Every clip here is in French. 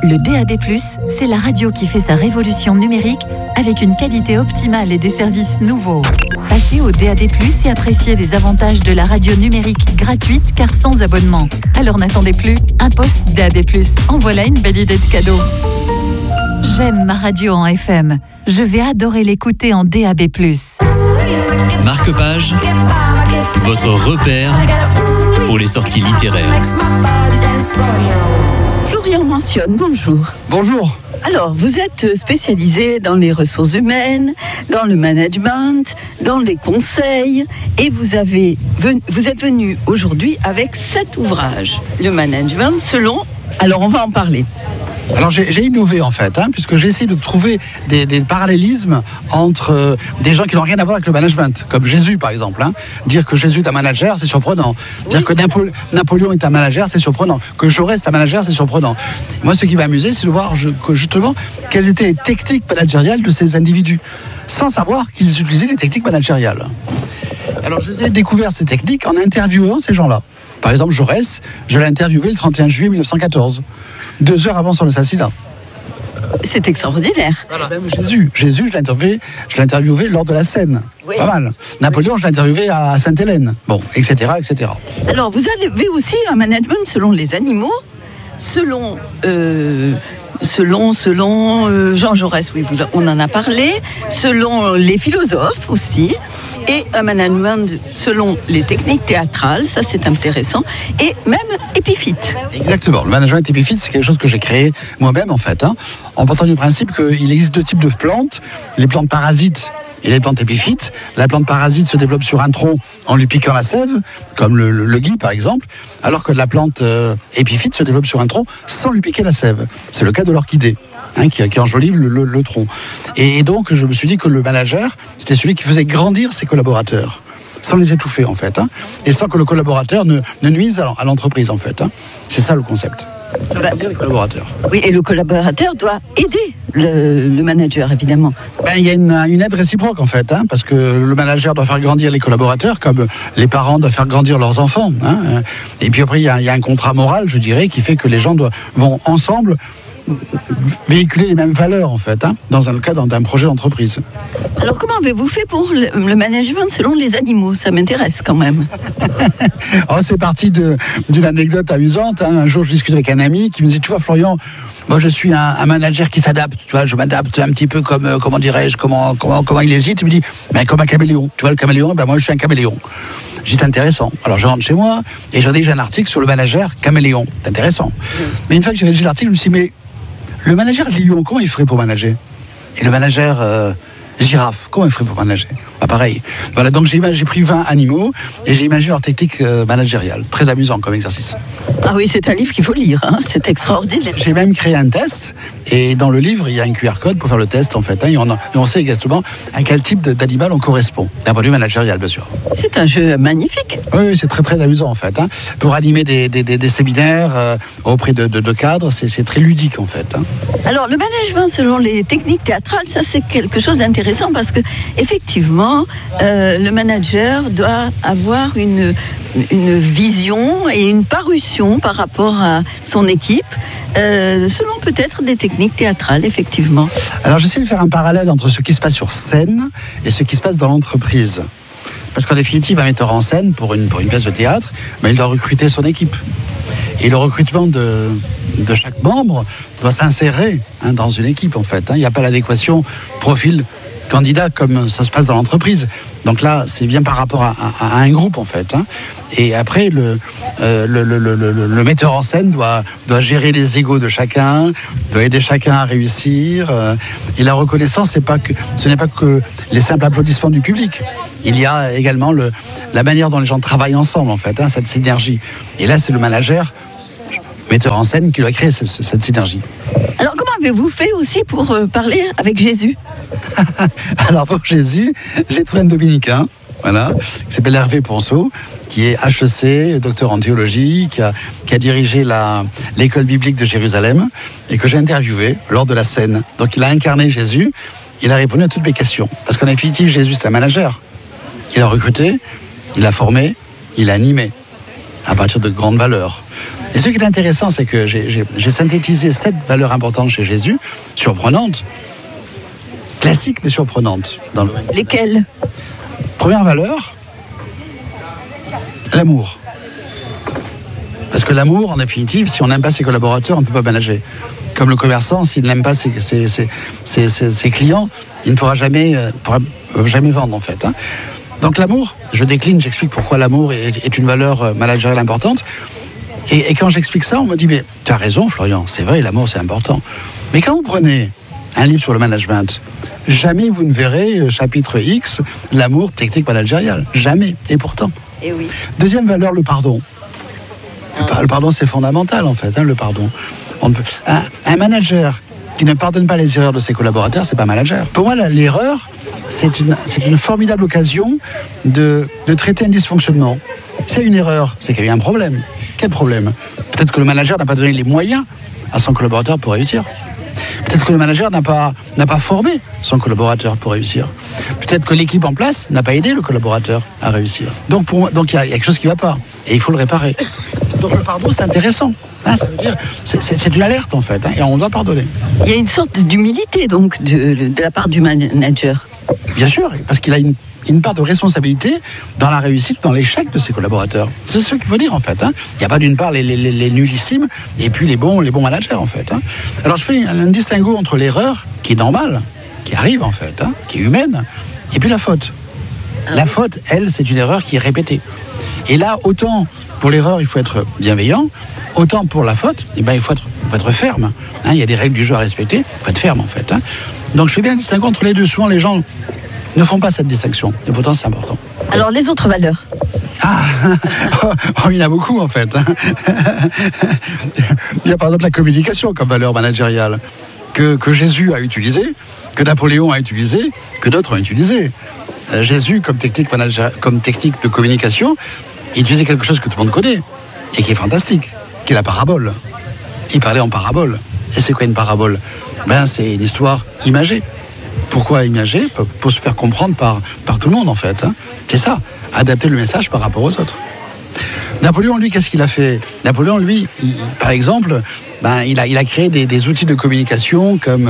Le DAB+, c'est la radio qui fait sa révolution numérique avec une qualité optimale et des services nouveaux. Passez au DAB+, et appréciez les avantages de la radio numérique gratuite car sans abonnement. Alors n'attendez plus, un poste DAB+. En voilà une belle idée de cadeau. J'aime ma radio en FM. Je vais adorer l'écouter en DAB+. Marque-Page, votre repère pour les sorties littéraires. Florian Mentionne, bonjour. Bonjour. Alors, vous êtes spécialisé dans les ressources humaines, dans le management, dans les conseils, et vous êtes venu aujourd'hui avec 7 ouvrages. Le management selon... Alors, on va en parler. Alors j'ai innové en fait, puisque j'ai essayé de trouver des parallélismes entre des gens qui n'ont rien à voir avec le management, comme Jésus par exemple. Dire que Jésus est un manager, c'est surprenant. Dire que Napoléon est un manager, c'est surprenant. Que Jaurès est un manager, c'est surprenant. Moi, ce qui m'a amusé, c'est de voir justement quelles étaient les techniques managériales de ces individus, sans savoir qu'ils utilisaient les techniques managériales. Alors j'ai découvert ces techniques en interviewant ces gens-là. Par exemple, Jaurès, je l'ai interviewé le 31 juillet 1914. 2 heures avant son assassinat. C'est extraordinaire. Voilà. Même Jésus, je l'ai interviewé lors de la Seine. Oui. Pas mal. Napoléon, je l'ai interviewé à Sainte-Hélène. Bon, etc., etc. Alors, vous avez aussi un management selon les animaux, selon Jean Jaurès, oui, on en a parlé, selon les philosophes aussi, et un management selon les techniques théâtrales, ça c'est intéressant, et même épiphyte. Exactement, le management épiphyte, c'est quelque chose que j'ai créé moi-même en fait, en partant du principe qu'il existe 2 types de plantes, les plantes parasites et les plantes épiphytes. La plante parasite se développe sur un tronc en lui piquant la sève, comme le gui par exemple, alors que la plante épiphyte se développe sur un tronc sans lui piquer la sève. C'est le cas de l'orchidée, qui enjolive le tronc. Et donc je me suis dit que le manager, c'était celui qui faisait grandir ses collaborateurs, sans les étouffer en fait, et sans que le collaborateur ne nuise à l'entreprise en fait. C'est ça le concept. Faire grandir les collaborateurs. Oui, et le collaborateur doit aider le manager, évidemment. Il y a une aide réciproque, en fait, parce que le manager doit faire grandir les collaborateurs, comme les parents doivent faire grandir leurs enfants. Et puis après, il y a un contrat moral, je dirais, qui fait que les gens vont ensemble véhiculer les mêmes valeurs, en fait, dans le cadre d'un projet d'entreprise. Alors, comment avez-vous fait pour le management selon les animaux ? Ça m'intéresse quand même. C'est parti d'une anecdote amusante. Un jour, je discute avec un ami qui me dit, tu vois, Florian, moi, je suis un manager qui s'adapte. Tu vois, je m'adapte un petit peu comme, comment dirais-je, comment il hésite. Il me dit, comme un caméléon. Tu vois, le caméléon, moi, je suis un caméléon. C'est intéressant. Alors, je rentre chez moi et je rédige un article sur le manager caméléon. C'est intéressant. Mais une fois que j'ai rédigé l'article, je me suis dit, mais le manager lion, comment il ferait pour manager ? Et le manager girafe, comment il ferait pour manager ? Pareil. Voilà, donc j'ai pris 20 animaux et j'ai imaginé leur technique managériale. Très amusant comme exercice. Ah oui, c'est un livre qu'il faut lire, c'est extraordinaire. J'ai même créé un test et dans le livre, il y a un QR code pour faire le test en fait. Et on sait exactement à quel type d'animal on correspond. D'un point de vue managérial, bien sûr. C'est un jeu magnifique. Oui, c'est très très amusant en fait. Pour animer des séminaires auprès de cadres, c'est très ludique en fait. Alors le management selon les techniques théâtrales, ça c'est quelque chose d'intéressant parce que effectivement, le manager doit avoir une vision et une parution par rapport à son équipe, selon peut-être des techniques théâtrales, effectivement. Alors j'essaie de faire un parallèle entre ce qui se passe sur scène et ce qui se passe dans l'entreprise. Parce qu'en définitive, un metteur en scène, pour une pièce de théâtre, il doit recruter son équipe. Et le recrutement de chaque membre doit s'insérer dans une équipe, en fait. Il n'y a pas l'adéquation profil candidat comme ça se passe dans l'entreprise. Donc là, c'est bien par rapport à un groupe en fait. Et après, le metteur en scène doit gérer les égos de chacun, doit aider chacun à réussir. Et la reconnaissance, ce n'est pas que les simples applaudissements du public. Il y a également la manière dont les gens travaillent ensemble en fait, cette synergie. Et là, c'est le manager, metteur en scène, qui doit créer cette synergie. Alors, comment avez-vous fait aussi pour parler avec Jésus ? Alors, pour Jésus, j'ai trouvé un dominicain, qui s'appelle Hervé Ponceau, qui est HEC, docteur en théologie, qui a dirigé l'école biblique de Jérusalem, et que j'ai interviewé lors de la scène. Donc, il a incarné Jésus, il a répondu à toutes mes questions. Parce qu'en définitive, Jésus, c'est un manager. Il a recruté, il a formé, il a animé, à partir de grandes valeurs. Et ce qui est intéressant, c'est que j'ai synthétisé 7 valeurs importantes chez Jésus, surprenantes, classiques mais surprenantes. Lesquelles ? Première valeur, l'amour. Parce que l'amour, en définitive, si on n'aime pas ses collaborateurs, on ne peut pas manager. Comme le commerçant, s'il n'aime pas ses clients, il ne pourra jamais vendre, en fait. Donc l'amour, je décline, j'explique pourquoi l'amour est une valeur managériale importante. Et quand j'explique ça, on me dit, mais tu as raison, Florian, c'est vrai, l'amour, c'est important. Mais quand vous prenez un livre sur le management, jamais vous ne verrez, chapitre X, l'amour, technique managériale. Jamais. Et pourtant. Et oui. Deuxième valeur, le pardon. Le pardon, c'est fondamental, en fait, le pardon. Un manager qui ne pardonne pas les erreurs de ses collaborateurs, c'est pas un manager. Pour moi, l'erreur, c'est une formidable occasion de traiter un dysfonctionnement. C'est une erreur, c'est qu'il y a eu un problème. Quel problème ? Peut-être que le manager n'a pas donné les moyens à son collaborateur pour réussir. Peut-être que le manager n'a pas formé son collaborateur pour réussir. Peut-être que l'équipe en place n'a pas aidé le collaborateur à réussir. Donc il y a quelque chose qui ne va pas et il faut le réparer. Donc le pardon, c'est intéressant. Ça veut dire, c'est une alerte en fait, et on doit pardonner. Il y a une sorte d'humilité donc de la part du manager. Bien sûr, parce qu'il a une part de responsabilité dans la réussite, dans l'échec de ses collaborateurs. C'est ce qu'il faut dire en fait. Il n'y a pas d'une part les nullissimes et puis les bons managers en fait. Alors je fais un distinguo entre l'erreur, qui est normale, qui arrive en fait, qui est humaine, et puis la faute. La faute, elle, c'est une erreur qui est répétée. Et là, autant pour l'erreur, il faut être bienveillant, autant pour la faute, il faut être ferme. Il y a des règles du jeu à respecter, il faut être ferme en fait. Donc je fais bien un distinguo entre les deux. Souvent les gens ne font pas cette distinction, et pourtant c'est important. Alors les autres valeurs ? Il y en a beaucoup en fait. Il y a par exemple la communication comme valeur managériale, que Jésus a utilisée, que Napoléon a utilisée, que d'autres ont utilisée. Jésus, comme technique de communication, il utilisait quelque chose que tout le monde connaît, et qui est fantastique, qui est la parabole. Il parlait en parabole. Et c'est quoi une parabole ? C'est une histoire imagée. Pourquoi imagée ? Pour se faire comprendre par tout le monde en fait. C'est ça, adapter le message par rapport aux autres. Napoléon, lui, qu'est-ce qu'il a fait ? Napoléon, lui, par exemple, il a créé des outils de communication comme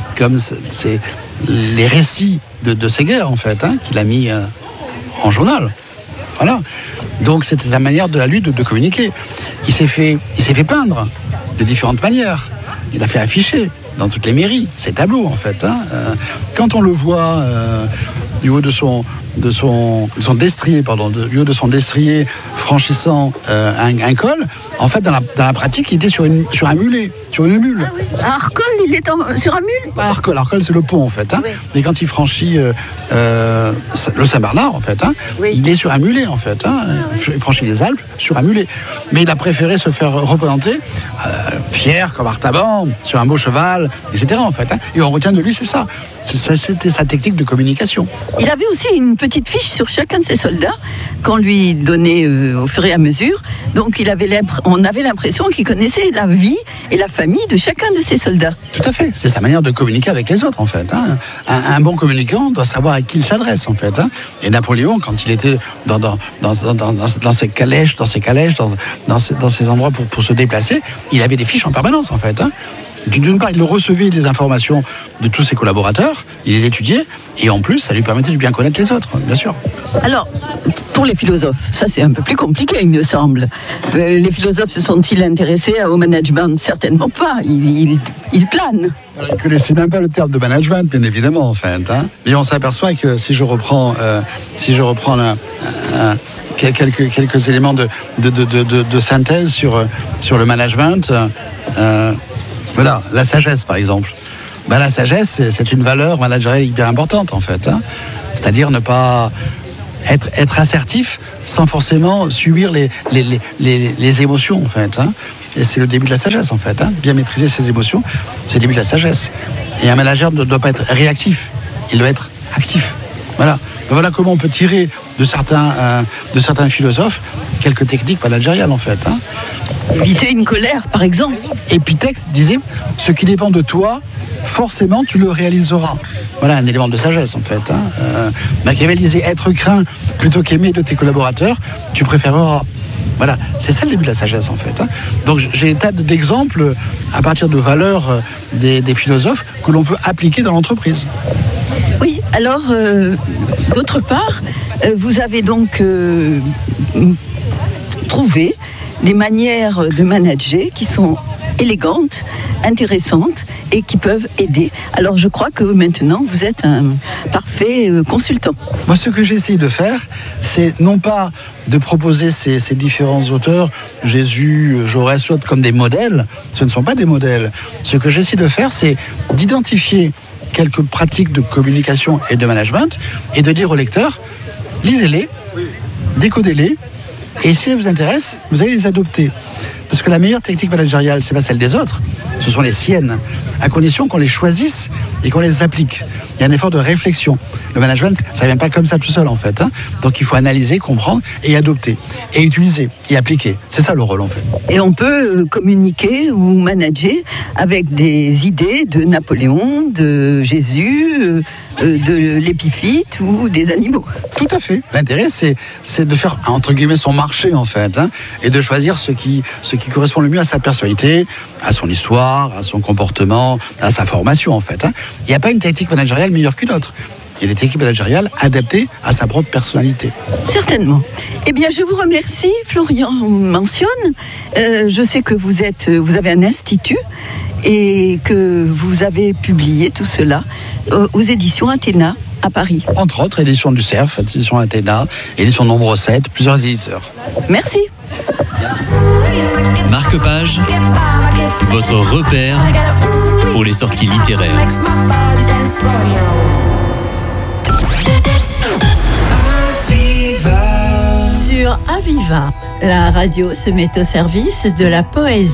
les récits de ses guerres en fait, qu'il a mis en journal. Voilà. Donc c'était la manière de lui de communiquer. Il s'est fait peindre de différentes manières. Il a fait afficher dans toutes les mairies ces tableaux en fait. Quand on le voit du haut de son destrier, du haut de son destrier franchissant un col, en fait dans la pratique il était sur un mulet, sur une mule. Ah oui. À Arcole, il est sur un mule ? Pas Arcole, c'est le pont en fait. Oui. Mais quand il franchit le Saint-Bernard en fait, oui. Il est sur un mulet en fait. Il franchit les Alpes sur un mulet. Mais il a préféré se faire représenter fier comme Artaban, sur un beau cheval, etc. en fait. Et on retient de lui, c'est ça. C'était sa technique de communication. Il avait aussi une petite fiche sur chacun de ses soldats qu'on lui donnait au fur et à mesure. Donc on avait l'impression qu'il connaissait la vie et la famille de chacun de ses soldats. Tout à fait. C'est sa manière de communiquer avec les autres en fait. Un bon communicant doit savoir à qui il s'adresse en fait. Et Napoléon, quand il était dans ses calèches, dans ces endroits pour se déplacer, il avait des fiches en permanence en fait. D'une part, il recevait des informations de tous ses collaborateurs, il les étudiait, et en plus, ça lui permettait de bien connaître les autres, bien sûr. Alors, pour les philosophes, ça c'est un peu plus compliqué, il me semble. Les philosophes se sont-ils intéressés au management ? Certainement pas, ils planent. Ils ne connaissaient même pas le terme de management, bien évidemment, en fait. Mais on s'aperçoit que si je reprends quelques éléments de synthèse sur le management, voilà, la sagesse par exemple. La sagesse, c'est une valeur managériale hyper importante en fait. C'est-à-dire ne pas être assertif sans forcément subir les émotions en fait. Et c'est le début de la sagesse en fait. Bien maîtriser ses émotions, c'est le début de la sagesse. Et un manager ne doit pas être réactif, il doit être actif. Voilà. Donc voilà comment on peut tirer de certains philosophes quelques techniques managériales en fait. Éviter une colère, par exemple. Épithète disait, ce qui dépend de toi, forcément tu le réaliseras. Voilà un élément de sagesse en fait. Machiavel disait, être craint plutôt qu'aimé de tes collaborateurs, tu préféreras Voilà, c'est ça le début de la sagesse en fait. Donc j'ai des tas d'exemples à partir de valeurs des philosophes que l'on peut appliquer dans l'entreprise. Oui, alors d'autre part, vous avez donc trouvé des manières de manager qui sont élégantes, intéressantes et qui peuvent aider. Alors je crois que maintenant vous êtes un parfait consultant. Moi ce que j'essaye de faire, c'est non pas de proposer ces différents auteurs, Jésus, Jaurès, autres, comme des modèles. Ce ne sont pas des modèles. Ce que j'essaie de faire, c'est d'identifier quelques pratiques de communication et de management et de dire aux lecteurs, lisez-les, décodez-les et si elles vous intéressent, vous allez les adopter. Parce que la meilleure technique managériale, c'est pas celle des autres, ce sont les siennes, à condition qu'on les choisisse et qu'on les applique. Il y a un effort de réflexion. Le management, ça vient pas comme ça tout seul en fait. Donc il faut analyser, comprendre et adopter. Et utiliser et appliquer. C'est ça le rôle en fait. Et on peut communiquer ou manager avec des idées de Napoléon, de Jésus, de l'épiphyte ou des animaux. Tout à fait. L'intérêt, c'est de faire, entre guillemets, son marché en fait. Et de choisir ce qui correspond le mieux à sa personnalité, à son histoire, à son comportement, à sa formation en fait. Il n'y a pas une technique managériale meilleure qu'une autre. Il y a des techniques managériales adaptées à sa propre personnalité. Certainement. Eh bien, je vous remercie, Florian mentionne. Je sais que vous avez un institut et que vous avez publié tout cela aux éditions Athéna à Paris. Entre autres, édition du Cerf, édition Athéna, édition Nombre 7, plusieurs éditeurs. Merci. Merci. Marque-page, votre repère pour les sorties littéraires. Sur Aviva, la radio se met au service de la poésie.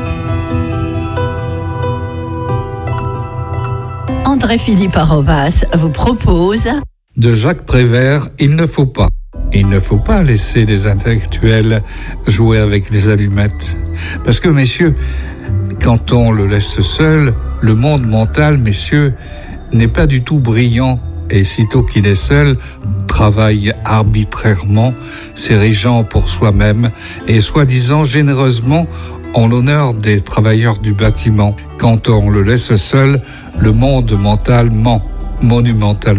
André-Philippe Arobas vous propose de Jacques Prévert, il ne faut pas laisser les intellectuels jouer avec les allumettes. Parce que, messieurs, quand on le laisse seul, le monde mental, messieurs, n'est pas du tout brillant. Et sitôt qu'il est seul, travaille arbitrairement, s'érigeant pour soi-même et soi-disant généreusement en l'honneur des travailleurs du bâtiment. Quand on le laisse seul, le monde mental ment, monumental.